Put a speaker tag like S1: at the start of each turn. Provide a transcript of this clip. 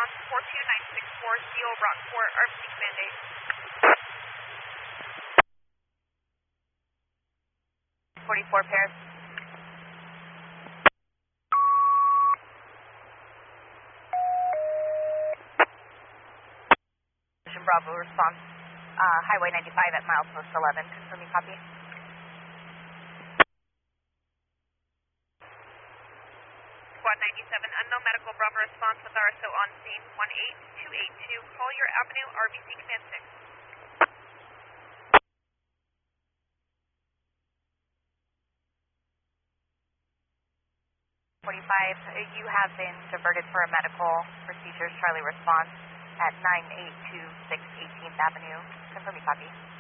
S1: response 42964, CO Rockport, RBC Command 8. 44 pairs. Bravo response, Highway 95 at milepost 11. Confirming copy. Squad 97, unknown medical Bravo response with RSO on scene 18282. Collier Avenue, RBC Command 6. 45, you have been diverted for a medical procedures. Charlie response at 982 6 18th Avenue. Confirming copy.